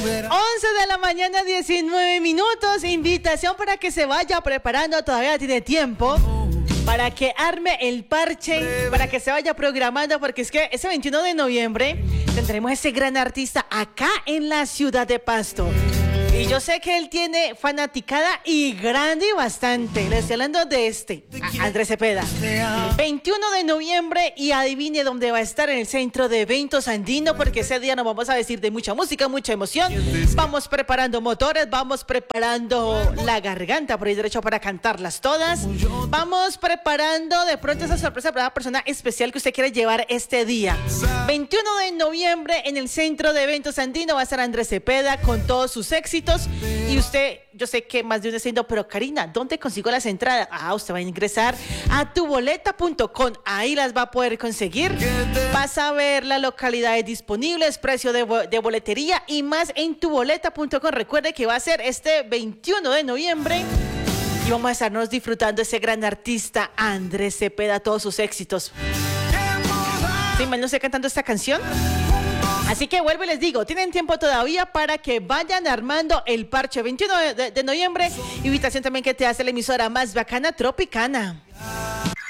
11 de la mañana, 19 minutos. Invitación para que se vaya preparando, todavía tiene tiempo. Para que arme el parche, para que se vaya programando, porque es que ese 21 de noviembre tendremos ese gran artista acá en la ciudad de Pasto. Y yo sé que él tiene fanaticada y grande y bastante. Le estoy hablando de Andrés Cepeda. 21 de noviembre y adivine dónde va a estar, en el Centro de Eventos Andino, porque ese día nos vamos a decir de mucha música, mucha emoción. Vamos preparando motores, vamos preparando la garganta por ahí derecho para cantarlas todas. Vamos preparando de pronto esa sorpresa para una persona especial que usted quiere llevar este día. 21 de noviembre en el Centro de Eventos Andino va a estar Andrés Cepeda con todos sus éxitos. Y usted, yo sé que más de uno está diciendo, pero Karina, ¿dónde consigo las entradas? Usted va a ingresar a tuboleta.com, ahí las va a poder conseguir. Vas a ver las localidades disponibles, precio de boletería y más en tuboleta.com. Recuerde que va a ser este 21 de noviembre y vamos a estarnos disfrutando ese gran artista Andrés Cepeda, todos sus éxitos. ¿Sí, mal no sé cantando esta canción? Así que vuelvo y les digo, tienen tiempo todavía para que vayan armando el parche 21 de noviembre. Invitación también que te hace la emisora más bacana, Tropicana.